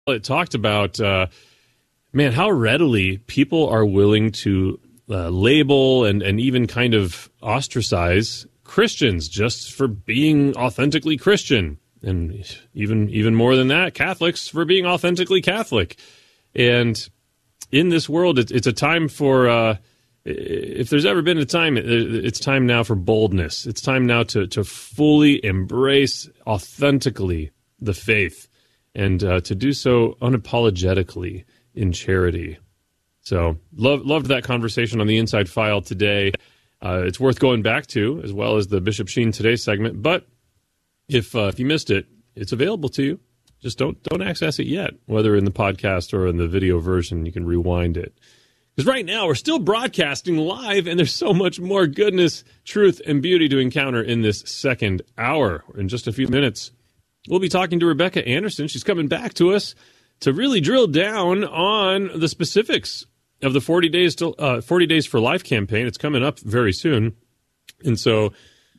It talked about, how readily people are willing to label and even kind of ostracize Christians just for being authentically Christian. And even more than that, Catholics for being authentically Catholic. And in this world, it's a time for, if there's ever been a time, it's time now for boldness. It's time now to fully embrace authentically the faith and to do so unapologetically in charity. So loved that conversation on the Inside File today. It's worth going back to, as well as the Bishop Sheen Today segment. But if you missed it, it's available to you. Just don't access it yet, whether in the podcast or in the video version. You can rewind it. Because right now we're still broadcasting live, and there's so much more goodness, truth, and beauty to encounter in this second hour. In just a few minutes, we'll be talking to Rebecca Anderson. She's coming back to us to really drill down on the specifics of the 40 Days for Life campaign. It's coming up very soon. And so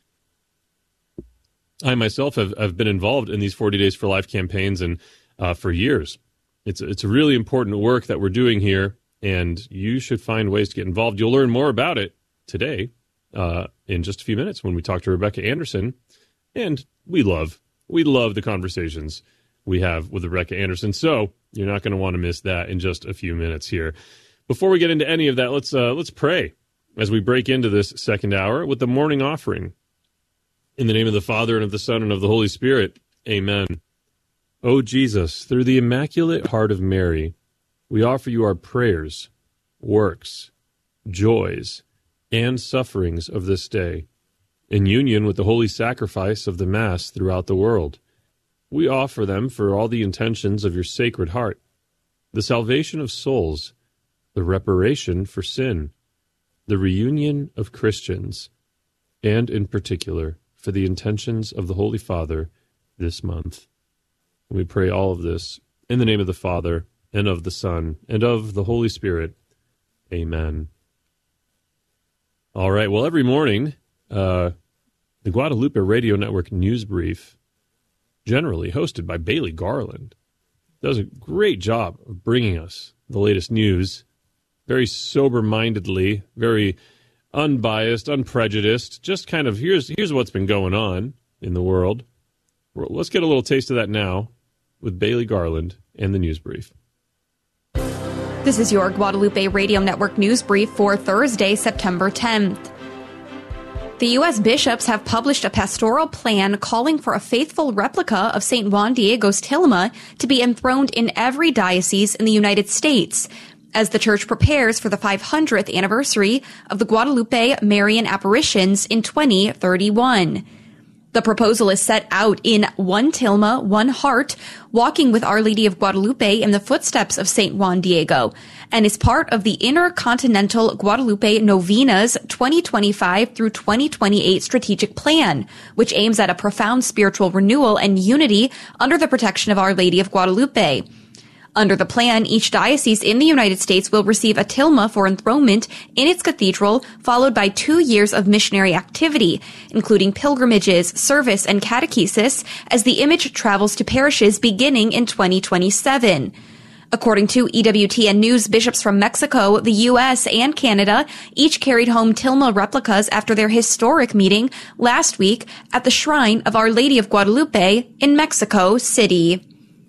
I myself have been involved in these 40 Days for Life campaigns and for years. It's a really important work that we're doing here, and you should find ways to get involved. You'll learn more about it today in just a few minutes when we talk to Rebecca Anderson. And we love the conversations we have with Rebecca Anderson. So you're not going to want to miss that in just a few minutes here. Before we get into any of that, let's pray as we break into this second hour with the morning offering. In the name of the Father, and of the Son, and of the Holy Spirit, amen. O Jesus, through the Immaculate Heart of Mary, we offer you our prayers, works, joys, and sufferings of this day, in union with the holy sacrifice of the Mass throughout the world. We offer them for all the intentions of your Sacred Heart, the salvation of souls, the reparation for sin, the reunion of Christians, and in particular, for the intentions of the Holy Father this month. We pray all of this in the name of the Father, and of the Son, and of the Holy Spirit. Amen. All right, well, every morning, the Guadalupe Radio Network News Brief, generally hosted by Bailey Garland, does a great job of bringing us the latest news, very sober-mindedly, very unbiased, unprejudiced, just kind of here's what's been going on in the world. Let's get a little taste of that now with Bailey Garland and the News Brief. This is your Guadalupe Radio Network News Brief for Thursday, September 10th. The U.S. bishops have published a pastoral plan calling for a faithful replica of St. Juan Diego's tilma to be enthroned in every diocese in the United States, as the Church prepares for the 500th anniversary of the Guadalupe Marian apparitions in 2031. The proposal is set out in One Tilma, One Heart, walking with Our Lady of Guadalupe in the footsteps of St. Juan Diego, and is part of the Intercontinental Guadalupe Novenas 2025 through 2028 strategic plan, which aims at a profound spiritual renewal and unity under the protection of Our Lady of Guadalupe. Under the plan, each diocese in the United States will receive a tilma for enthronement in its cathedral, followed by 2 years of missionary activity, including pilgrimages, service, and catechesis, as the image travels to parishes beginning in 2027. According to EWTN News, bishops from Mexico, the U.S., and Canada each carried home tilma replicas after their historic meeting last week at the Shrine of Our Lady of Guadalupe in Mexico City.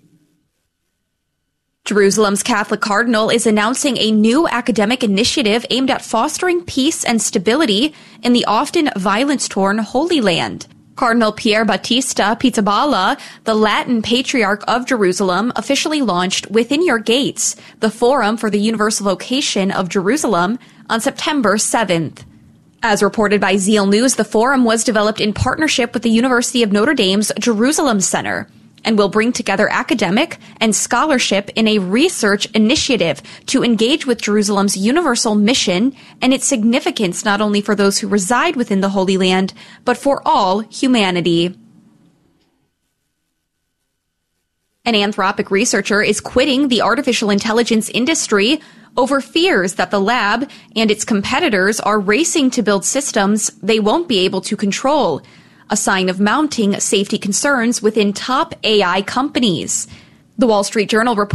Jerusalem's Catholic Cardinal is announcing a new academic initiative aimed at fostering peace and stability in the often violence-torn Holy Land. Cardinal Pier Battista Pizzaballa, the Latin Patriarch of Jerusalem, officially launched Within Your Gates, the Forum for the Universal Vocation of Jerusalem, on September 7th. As reported by Zeal News, the forum was developed in partnership with the University of Notre Dame's Jerusalem Center, and will bring together academic and scholarship in a research initiative to engage with Jerusalem's universal mission and its significance not only for those who reside within the Holy Land, but for all humanity. An Anthropic researcher is quitting the artificial intelligence industry over fears that the lab and its competitors are racing to build systems they won't be able to control, a sign of mounting safety concerns within top AI companies. The Wall Street Journal reports